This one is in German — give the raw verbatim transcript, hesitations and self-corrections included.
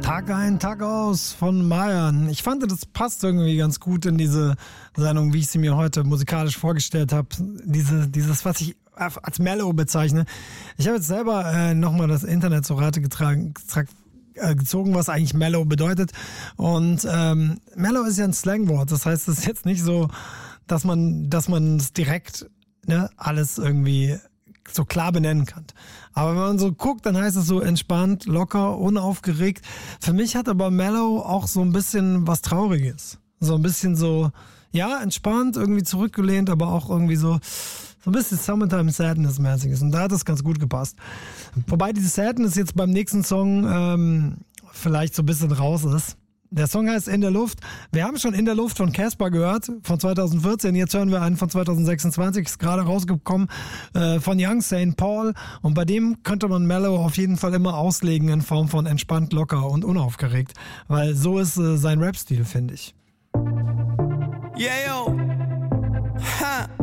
Tag ein, Tag aus von Mayan. Ich fand, das passt irgendwie ganz gut in diese Sendung, wie ich sie mir heute musikalisch vorgestellt habe. Diese, dieses, was ich als Mellow bezeichne. Ich habe jetzt selber äh, nochmal das Internet zur Rate getragen, getragen, äh, gezogen, was eigentlich Mellow bedeutet. Und ähm, Mellow ist ja ein Slangwort. Das heißt, es ist jetzt nicht so, dass man dass man es direkt ne, alles irgendwie so klar benennen kann. Aber wenn man so guckt, dann heißt es so entspannt, locker, unaufgeregt. Für mich hat aber Mellow auch so ein bisschen was Trauriges. So ein bisschen so, ja, entspannt, irgendwie zurückgelehnt, aber auch irgendwie so, so ein bisschen Summertime Sadness-mäßiges. Und da hat das ganz gut gepasst. Wobei diese Sadness jetzt beim nächsten Song ähm, vielleicht so ein bisschen raus ist. Der Song heißt In der Luft. Wir haben schon In der Luft von Casper gehört, von zwanzig vierzehn. Jetzt hören wir einen von zwanzig sechsundzwanzig, ist gerade rausgekommen, äh, von Young Saint Paul. Und bei dem könnte man Mellow auf jeden Fall immer auslegen in Form von entspannt, locker und unaufgeregt. Weil so ist äh, sein Rap-Stil, finde ich. Yeah, yo. Ha.